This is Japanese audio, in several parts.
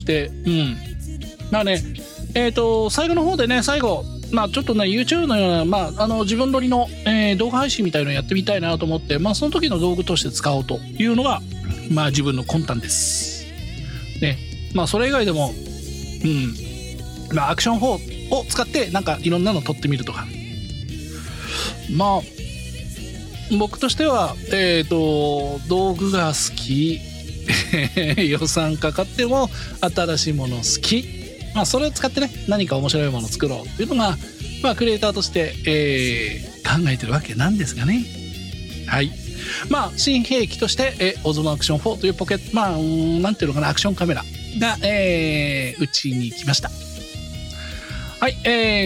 で、まあね、最後の方でね、最後、まあちょっとね、YouTube のような、まあ自分撮りの、動画配信みたいのをやってみたいなと思って、まあその時の道具として使おうというのが、まあ自分の魂胆です。ね、まあそれ以外でも、まあアクション4を使ってなんかいろんなの撮ってみるとか。まあ僕としては道具が好き予算かかっても新しいもの好き、まあそれを使ってね何か面白いものを作ろうっていうのが、まあクリエイターとして、考えてるわけなんですがね。はい。まあ新兵器として、オズモアクション4というポケット、まあなんていうのかな、アクションカメラが、うちに来ました。はい、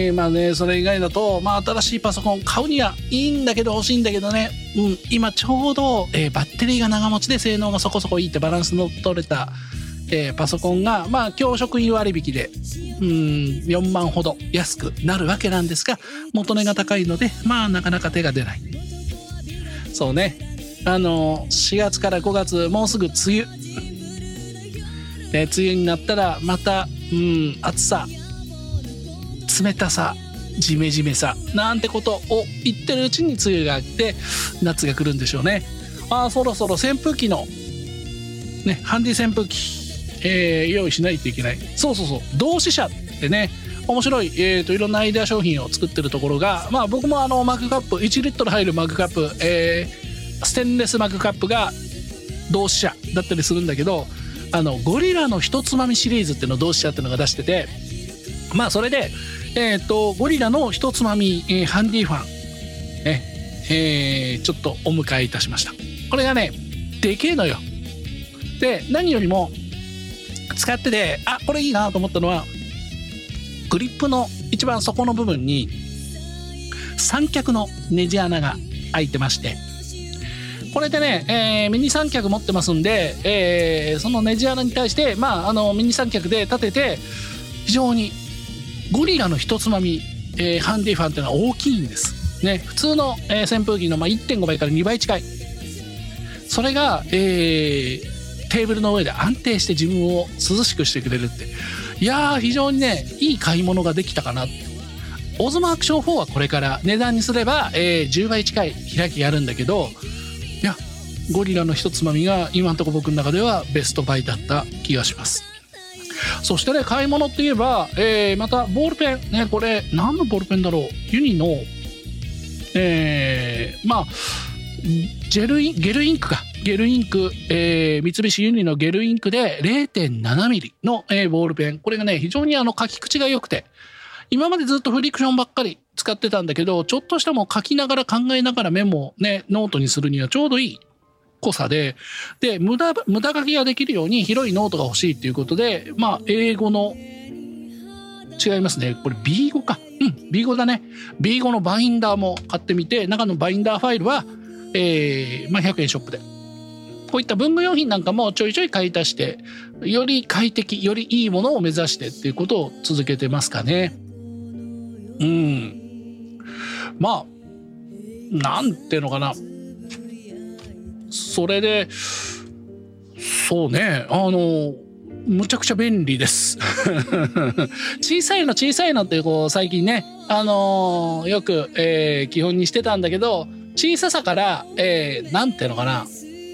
まあね、それ以外だと、まあ新しいパソコン買うにはいいんだけど欲しいんだけどね、今ちょうど、バッテリーが長持ちで性能がそこそこいいってバランスの取れた、パソコンが、まあ教職員割引で、4万ほど安くなるわけなんですが、元値が高いので、まあなかなか手が出ない。そうね、4月から5月、もうすぐ梅雨。梅雨になったらまた、暑さ、冷たさ、ジメジメさなんてことを言ってるうちに梅雨があって夏が来るんでしょうね。そろそろ扇風機のね、ハンディ扇風機、用意しないといけない。そう同志社ってね、面白い、いろんなアイデア商品を作ってるところが、まあ僕もマグカップ1リットル入るマグカップ、ステンレスマグカップが同志社だったりするんだけど、ゴリラのひとつまみシリーズっていうのを同志社っていうのが出してて、まあそれでゴリラのひとつまみ、ハンディファン、ちょっとお迎えいたしました。これがねでけえのよ。で何よりも使っててこれいいなと思ったのは、グリップの一番底の部分に三脚のネジ穴が開いてまして、これでね、ミニ三脚持ってますんで、そのネジ穴に対して、まあ、ミニ三脚で立てて非常にゴリラのひとつまみ、ハンディファンっていうのは大きいんですね。普通の、扇風機の、1.5 倍から2倍近い。それが、テーブルの上で安定して自分を涼しくしてくれるって、いやー非常にねいい買い物ができたかな。オズモアクション4はこれから値段にすれば、10倍近い開きがあるんだけど、いやゴリラのひとつまみが今のところ僕の中ではベストバイだった気がします。そしてね、買い物って言えば、またボールペンね、これ何のボールペンだろう、ユニの、まあゲルインクか、ゲルインク、三菱ユニのゲルインクで 0.7 ミリの、ボールペン、これがね非常に書き口が良くて、今までずっとフリクションばっかり使ってたんだけど、ちょっとしたも書きながら考えながらメモをねノートにするにはちょうどいい濃さで、無駄書きができるように広いノートが欲しいっていうことで、まあ英語の違いますね、これ B5 か、B5 だね。 B5 のバインダーも買ってみて、中のバインダーファイルは、100円ショップでこういった文具用品なんかもちょいちょい買い足して、より快適、よりいいものを目指してっていうことを続けてますかね。まあなんていうのかな、それでそうね、むちゃくちゃ便利です小さいのってこう最近ね、よく、基本にしてたんだけど、小ささから、なんていうのかな、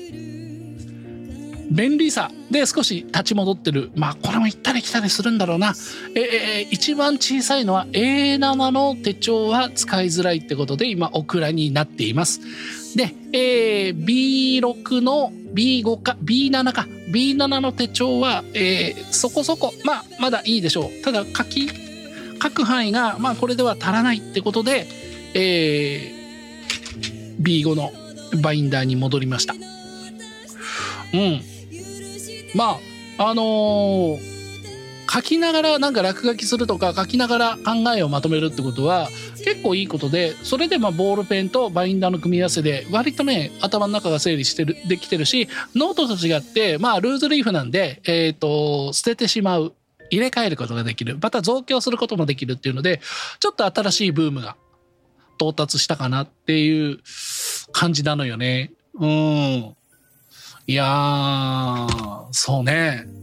便利さで少し立ち戻ってる。まあこれも行ったり来たりするんだろうな。一番小さいのは A7 の手帳は使いづらいってことで今オクラになっています。で、B6 の B5 か B7 か B7 の手帳は、そこそこまだいいでしょう。ただ書く範囲がこれでは足らないってことで、B5 のバインダーに戻りました。まあ書きながらなんか落書きするとか、書きながら考えをまとめるってことは結構いいことで、それでボールペンとバインダーの組み合わせで割とね頭の中が整理できてるし、ノートと違ってルーズリーフなんで、捨ててしまう、入れ替えることができる、また増強することもできるっていうので、ちょっと新しいブームが到達したかなっていう感じなのよね。いやーそうね、